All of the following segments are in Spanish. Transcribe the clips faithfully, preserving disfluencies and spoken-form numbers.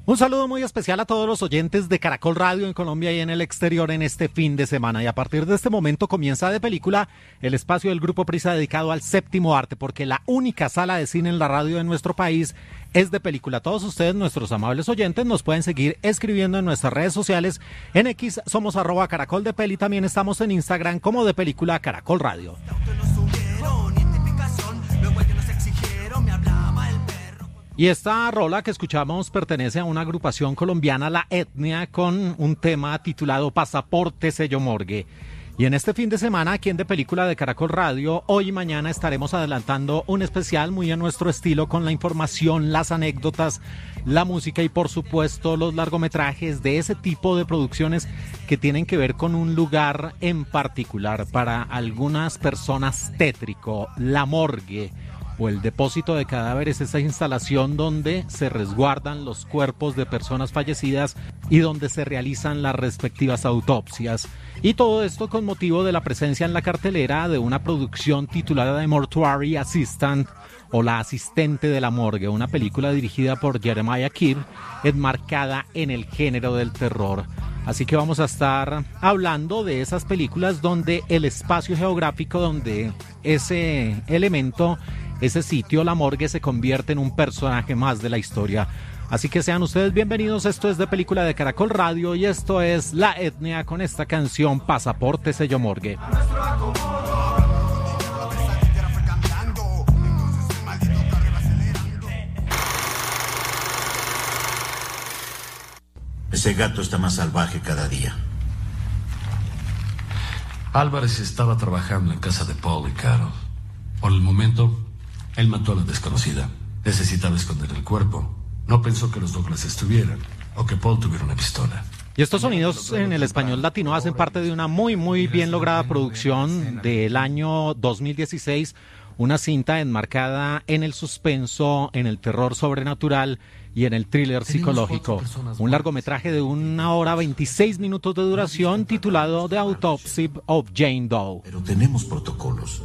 Un saludo muy especial a todos los oyentes de Caracol Radio en Colombia y en el exterior en este fin de semana. Y a partir de este momento comienza De Película, el espacio del Grupo Prisa dedicado al séptimo arte, porque la única sala de cine en la radio de nuestro país es De Película. Todos ustedes, nuestros amables oyentes, nos pueden seguir escribiendo en nuestras redes sociales. En X somos arroba Caracol de Peli, también estamos en Instagram como De Película Caracol Radio. Y esta rola que escuchamos pertenece a una agrupación colombiana, La Etnia, con un tema titulado Pasaporte Sello Morgue. Y en este fin de semana, aquí en De Película de Caracol Radio, hoy y mañana estaremos adelantando un especial muy a nuestro estilo con la información, las anécdotas, la música y por supuesto los largometrajes de ese tipo de producciones que tienen que ver con un lugar en particular. Para algunas personas tétrico, la morgue o el depósito de cadáveres, esa instalación donde se resguardan los cuerpos de personas fallecidas y donde se realizan las respectivas autopsias. Y todo esto con motivo de la presencia en la cartelera de una producción titulada The Mortuary Assistant o La Asistente de la Morgue, una película dirigida por Jeremiah Kidd, enmarcada en el género del terror. Así que vamos a estar hablando de esas películas donde el espacio geográfico, donde ese elemento, ese sitio, la morgue, se convierte en un personaje más de la historia. Así que sean ustedes bienvenidos. Esto es De Película de Caracol Radio y esto es La Etnia con esta canción Pasaporte Sello Morgue. Ese gato está más salvaje cada día. Álvarez estaba trabajando en casa de Paul y Carol. Por el momento, él mató a la desconocida. Necesitaba esconder el cuerpo. No pensó que los Douglas estuvieran o que Paul tuviera una pistola. Y estos sonidos en el español latino hacen parte de una muy muy bien lograda producción del año dos mil dieciséis, una cinta enmarcada en el suspenso, en el terror sobrenatural y en el thriller psicológico. Un largometraje de una hora veintiséis minutos de duración titulado The Autopsy of Jane Doe. Pero tenemos protocolos.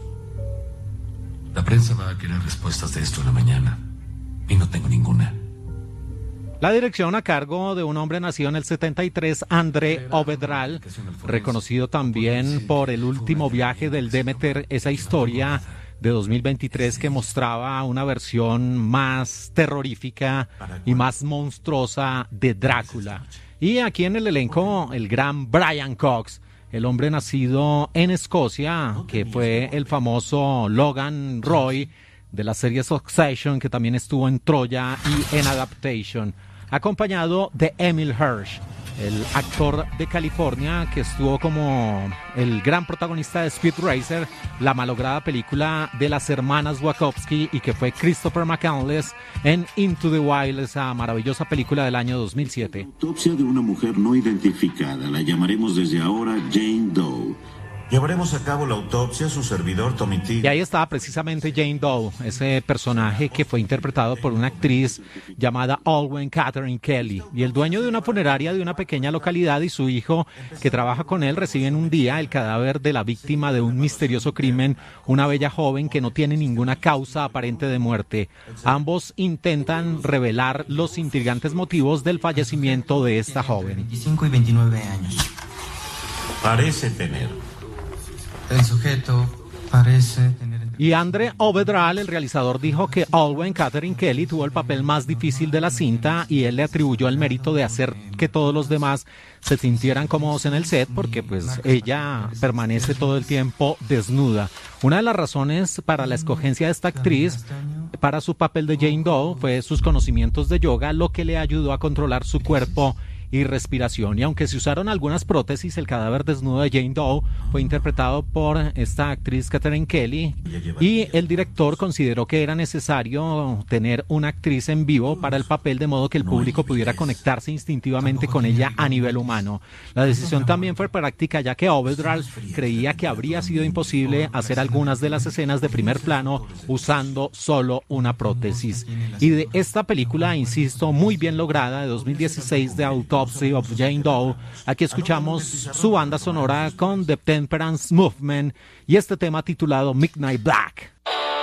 La prensa va a querer respuestas de esto en la mañana y no tengo ninguna. La dirección a cargo de un hombre nacido en el setenta y tres, André Ovedral, reconocido también por El último viaje del Demeter, esa historia de dos mil veintitrés que mostraba una versión más terrorífica y más monstruosa de Drácula. Y aquí en el elenco, el gran Brian Cox, el hombre nacido en Escocia, que fue el famoso Logan Roy de la serie Succession, que también estuvo en Troya y en Adaptation, acompañado de Emil Hirsch, el actor de California que estuvo como el gran protagonista de Speed Racer, la malograda película de las hermanas Wachowski, y que fue Christopher McCandless en Into the Wild, esa maravillosa película del año dos mil siete. Autopsia de una mujer no identificada. La llamaremos desde ahora Jane Doe. Llevaremos a cabo la autopsia, su servidor Tommy T. Y ahí estaba precisamente Jane Doe, ese personaje que fue interpretado por una actriz llamada Alwyn Catherine Kelly. Y el dueño de una funeraria de una pequeña localidad y su hijo, que trabaja con él, reciben un día el cadáver de la víctima de un misterioso crimen, una bella joven que no tiene ninguna causa aparente de muerte. Ambos intentan revelar los intrigantes motivos del fallecimiento de esta joven. veinticinco y veintinueve años. Parece tener. El sujeto parece tener... Y André Ovedral, el realizador, dijo que Alwyn Catherine Kelly tuvo el papel más difícil de la cinta y él le atribuyó el mérito de hacer que todos los demás se sintieran cómodos en el set, porque pues ella permanece todo el tiempo desnuda. Una de las razones para la escogencia de esta actriz para su papel de Jane Doe fue sus conocimientos de yoga, lo que le ayudó a controlar su cuerpo y respiración. Y aunque se usaron algunas prótesis, el cadáver desnudo de Jane Doe fue interpretado por esta actriz Catherine Kelly, y el director consideró que era necesario tener una actriz en vivo para el papel, de modo que el público pudiera conectarse instintivamente con ella a nivel humano. La decisión también fue práctica, ya que Ovedral creía que habría sido imposible hacer algunas de las escenas de primer plano usando solo una prótesis. Y de esta película, insisto, muy bien lograda, de dos mil dieciséis, de Autopsy of Jane Doe, aquí escuchamos su banda sonora con The Temperance Movement y este tema titulado Midnight Black.